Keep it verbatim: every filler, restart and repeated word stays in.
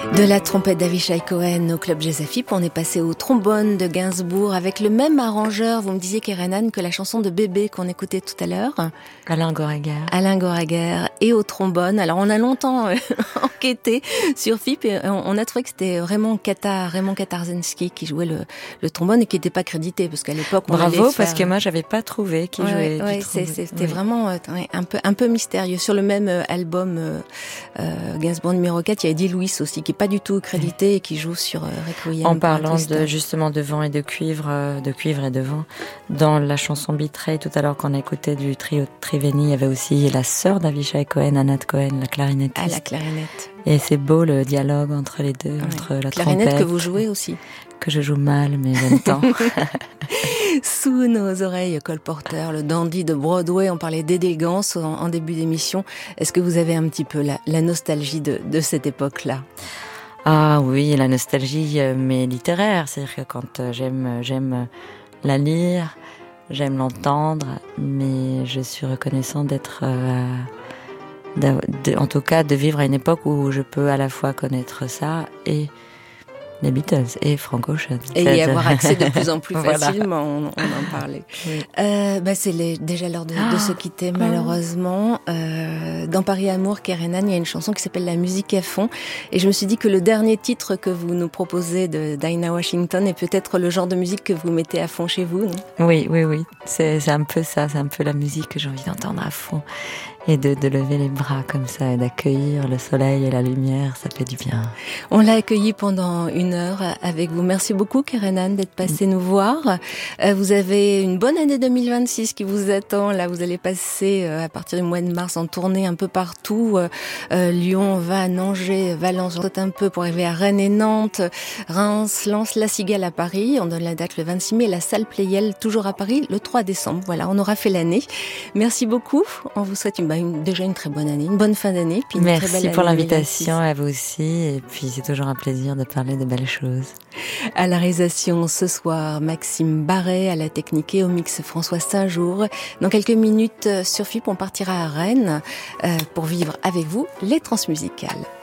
De la trompette d'Avishai Cohen au Club Jazz Afip, on est passé au trombone de Gainsbourg avec le même arrangeur. Vous me disiez, Kerenan, que la chanson de Bébé qu'on écoutait tout à l'heure. Alain Goraguer. Alain Goraguer et au trombone. Alors on a longtemps euh, enquêté sur F I P et on, on a trouvé que c'était Raymond Katar, Raymond Katarzinski qui jouait le, le trombone et qui n'était pas crédité parce qu'à l'époque on Bravo, allait faire... parce que moi j'avais pas trouvé qui ouais, jouait ouais, du c'est, trombone. c'était oui. vraiment euh, un peu un peu mystérieux. Sur le même euh, album euh, euh, Gainsbourg numéro quatre, il y a Eddie Louis aussi qui est pas du tout crédité et qui joue sur euh, Requiem. En parlant de, justement de vent et de cuivre, euh, de cuivre et de vent, dans la chanson Betray tout à l'heure qu'on a écouté du trio Triveni, il y avait aussi la sœur d'Avishai Cohen, Anat Cohen, la clarinettiste. Ah, la clarinette. Et c'est beau le dialogue entre les deux, ouais. entre la clarinette trompette. Que vous jouez aussi. Que je joue mal, mais j'aime tant. Sous nos oreilles, Cole Porter, le dandy de Broadway, on parlait d'élégance en, en début d'émission. Est-ce que vous avez un petit peu la, la nostalgie de, de cette époque-là? Ah oui, la nostalgie, mais littéraire. C'est-à-dire que quand j'aime, j'aime la lire, j'aime l'entendre, mais je suis reconnaissant d'être... Euh, de, de, en tout cas, de vivre à une époque où je peux à la fois connaître ça et... les Beatles et Frank Ocean. Et y avoir accès de plus en plus voilà. facilement, on, on en parlait. Oui. Euh, bah c'est les, déjà l'heure de, de se quitter, malheureusement. Euh, dans Paris Amour, Kerenan, il y a une chanson qui s'appelle La musique à fond. Et je me suis dit que le dernier titre que vous nous proposez de Dinah Washington est peut-être le genre de musique que vous mettez à fond chez vous, non? Oui, oui, oui. C'est, c'est un peu ça, c'est un peu la musique que j'ai envie d'entendre à fond. Et de, de lever les bras comme ça et d'accueillir le soleil et la lumière, ça fait du bien. On l'a accueilli pendant une heure avec vous. Merci beaucoup, Kerenan, d'être passé mmh. nous voir. Euh, vous avez une bonne année deux mille vingt-six qui vous attend. Là, vous allez passer euh, à partir du mois de mars en tournée un peu partout. Euh, euh, Lyon, Vannes, Angers, Valence, on saute un peu pour arriver à Rennes et Nantes. Reims, Lens, La Cigale à Paris. On donne la date le vingt-six mai. La salle Playel, toujours à Paris, le trois décembre. Voilà, on aura fait l'année. Merci beaucoup. On vous souhaite une Bah, une, déjà une très bonne année, une bonne fin d'année. Puis une Merci très belle pour année l'invitation, à vous aussi. Et puis c'est toujours un plaisir de parler de belles choses. À la réalisation ce soir, Maxime Barret, à la technique et au mix François Saint-Jour. Dans quelques minutes sur F I P, on partira à Rennes euh, pour vivre avec vous les transmusicales.